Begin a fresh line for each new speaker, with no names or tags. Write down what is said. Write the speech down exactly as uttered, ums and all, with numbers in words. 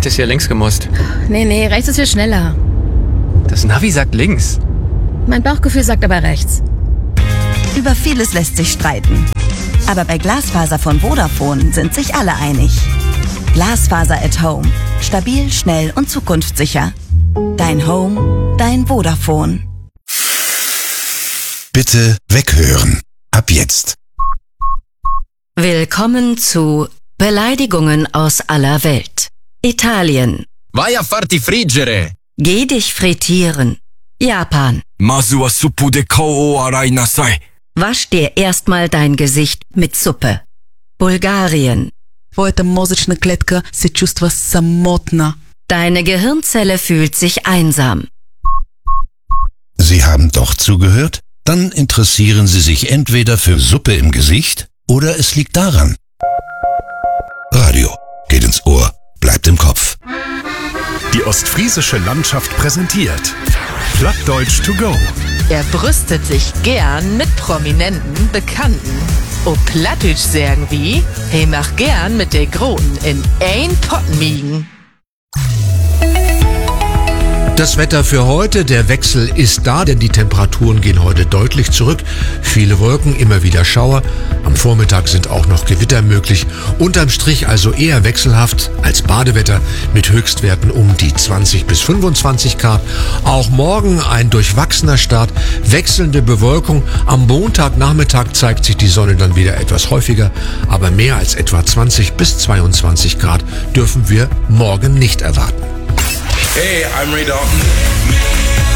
hättest ja links gemusst.
Nee, nee, rechts ist viel schneller.
Das Navi sagt links.
Mein Bauchgefühl sagt aber rechts.
Über vieles lässt sich streiten. Aber bei Glasfaser von Vodafone sind sich alle einig. Glasfaser at Home. Stabil, schnell und zukunftssicher. Dein Home, dein Vodafone.
Bitte weghören. Ab jetzt.
Willkommen zu Beleidigungen aus aller Welt. Italien.
Vai a farti friggere.
Geh dich frittieren. Japan.
Mazu wa suppu de kao o arai nasai.
Wasch dir erstmal dein Gesicht mit Suppe. Bulgarien.
Твоята мозъчна клетка се чувства самотна.
Deine Gehirnzelle fühlt sich einsam.
Sie haben doch zugehört? Dann interessieren Sie sich entweder für Suppe im Gesicht oder es liegt daran. Radio geht ins Ohr, bleibt im Kopf.
Die ostfriesische Landschaft präsentiert Plattdeutsch to go.
Er brüstet sich gern mit prominenten Bekannten. O Plattdeutsch sagen wie, he mach gern mit der Groten in ein Pott miegen.
Das Wetter für heute, der Wechsel ist da, denn die Temperaturen gehen heute deutlich zurück. Viele Wolken, immer wieder Schauer. Am Vormittag sind auch noch Gewitter möglich. Unterm Strich also eher wechselhaft als Badewetter mit Höchstwerten um die zwanzig bis fünfundzwanzig Grad. Auch morgen ein durchwachsener Start, wechselnde Bewölkung. Am Montagnachmittag zeigt sich die Sonne dann wieder etwas häufiger, aber mehr als etwa zwanzig bis zweiundzwanzig Grad dürfen wir morgen nicht erwarten.
Hey, I'm Ray Dalton.